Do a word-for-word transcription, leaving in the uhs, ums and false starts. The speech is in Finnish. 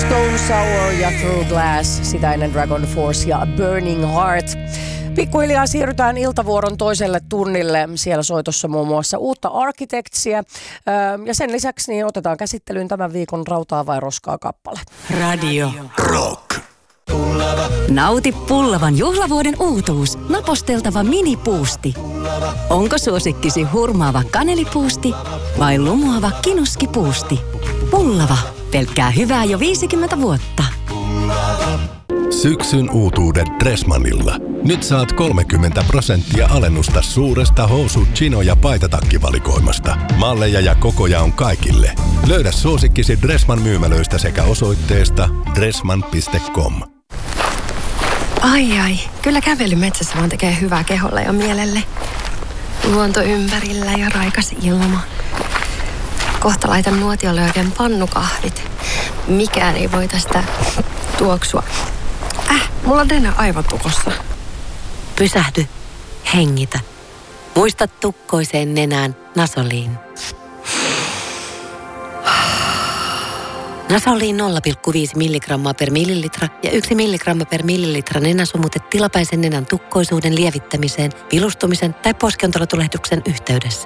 Stone Sour ja Through Glass, sitä ennen Dragon Force ja Burning Heart. Pikkuhiljaa siirrytään iltavuoron toiselle tunnille. Siellä soitossa muun muassa uutta Architectsia. Ja sen lisäksi niin otetaan käsittelyyn tämän viikon Rautaa vai roskaa -kappale. Radio Rock. Nauti Pullavan juhlavuoden uutuus. Naposteltava minipuusti. Onko suosikkisi hurmaava kanelipuusti vai lumoava kinuskipuusti? Pullava. Pelkkää hyvää jo viisikymmentä vuotta. Syksyn uutuudet Dressmannilla. Nyt saat kolmekymmentä prosenttia alennusta suuresta housu-, chino- ja paitatakkivalikoimasta. Malleja ja kokoja on kaikille. Löydä suosikkisi Dressmann myymälöistä sekä osoitteesta dressmann piste com. Ai ai, kyllä kävely metsässä vaan tekee hyvää keholle ja mielelle. Luonto ympärillä ja raikas ilma. Kohta laitan nuotiolle oikein pannukahvit. Mikään ei voi tästä tuoksua. Äh, mulla on nenä aivan tukossa. Pysähdy. Hengitä. Muista tukkoiseen nenään Nasoliin. Nasoliin nolla pilkku viisi milligrammaa per millilitra ja yksi milligramma per millilitra nenäsumutet tilapäisen nenän tukkoisuuden lievittämiseen, vilustumisen tai poskiontelotulehduksen yhteydessä.